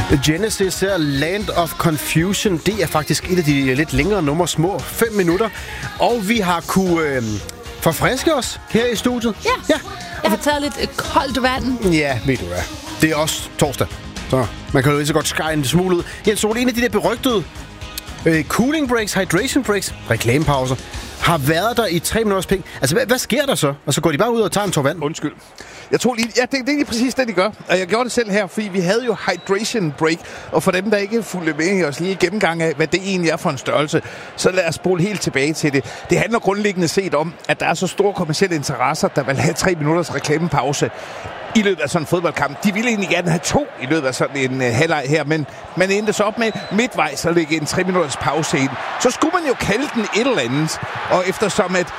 Genesis er Land of Confusion. Det er faktisk et af de lidt længere numre, små 5 minutter. Og vi har kunne forfriske os her i studiet. Ja. Jeg har taget lidt koldt vand. Ja, ved du hvad. Det er også torsdag. Så man kan jo lige så godt skære en smule ud. Jens Sol, en af de der berygtede cooling breaks, hydration breaks, reklamepauser, har været der i 3 minutters penge. Altså, hvad sker der så? Og så går de bare ud og tager en tår vand? Undskyld. Jeg tror lige, det er lige præcis det, de gør. Og jeg gjorde det selv her, fordi vi havde jo hydration break. Og for dem, der ikke fulgte med i os lige gennemgang af, hvad det egentlig er for en størrelse, så lad os spole helt tilbage til det. Det handler grundlæggende set om, at der er så store kommercielle interesser, der vil have 3 minutters reklamepause i løbet af sådan en fodboldkamp. De ville egentlig gerne have 2 i løbet af sådan en halvleg her, men man endte så op med midtvejs at lægge en 3 minutters pause ind. Så skulle man jo kalde den et eller andet, og eftersom et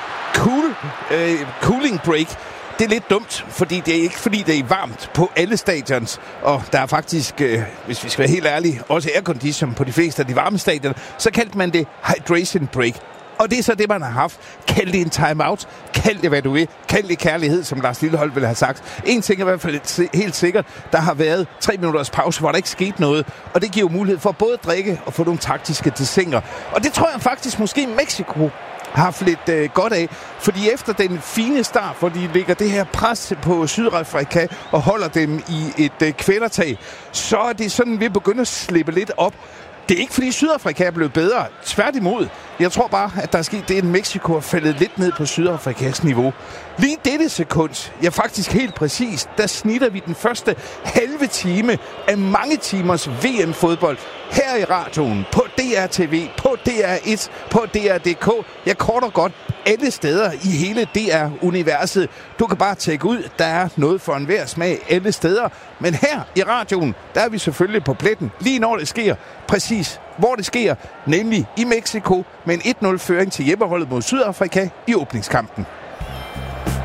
cooling break, det er lidt dumt, fordi det er ikke fordi det er varmt på alle stadions, og der er faktisk, hvis vi skal være helt ærlige, også aircondition på de fleste af de varme stadioner, så kaldte man det hydration break. Og det er så det, man har haft. Kald det en timeout. Kald det, hvad du vil. Kald det kærlighed, som Lars Lillehold ville have sagt. En ting er i hvert fald helt sikkert. Der har været 3 minutters pause, hvor der ikke skete noget. Og det giver jo mulighed for både at drikke og få nogle taktiske desinger. Og det tror jeg faktisk måske Mexico har haft lidt godt af. Fordi efter den fine start, hvor de lægger det her pres på Sydafrika og holder dem i et kvælertag, så er det sådan ved at begynde at slippe lidt op. Det er ikke, fordi Sydafrika er blevet bedre. Tværtimod. Jeg tror bare, at der er sket det, at Mexico er faldet lidt ned på Sydafrikas niveau. Lige dette sekund, ja faktisk helt præcis, der snitter vi den første halve time af mange timers VM-fodbold her i radioen, på DR-TV, på DR1, på DR.dk. Jeg kort og godt alle steder i hele DR-universet. Du kan bare tjekke ud, der er noget for enhver smag alle steder. Men her i radioen, der er vi selvfølgelig på pletten, lige når det sker. Præcis hvor det sker, nemlig i Mexico med en 1-0-føring til hjemmeholdet mod Sydafrika i åbningskampen.